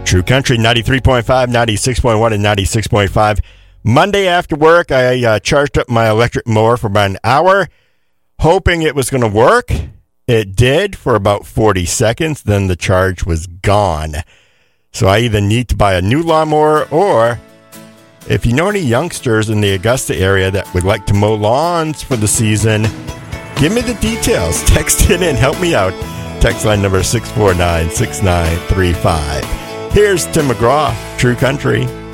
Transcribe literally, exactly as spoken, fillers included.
True Country, ninety-three point five, ninety-six point one, and ninety-six point five. Monday after work, I uh, charged up my electric mower for about an hour, hoping it was going to work. It did for about forty seconds, then the charge was gone. So I either need to buy a new lawnmower, or if you know any youngsters in the Augusta area that would like to mow lawns for the season, give me the details. Text it in. Help me out. Text line number six four nine, six nine three five. Here's Tim McGraw, True Country.